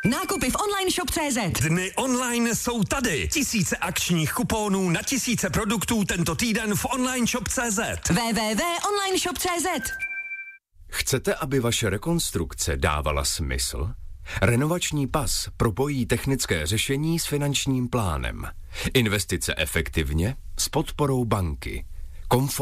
Nákupy v online shop.cz. Dny online jsou tady. Tisíce akčních kuponů na tisíce produktů tento týden v online shop.cz. www.onlineshop.cz. Chcete, aby vaše rekonstrukce dávala smysl? Renovační pas propojí technické řešení s finančním plánem. Investice efektivně s podporou banky. Komfort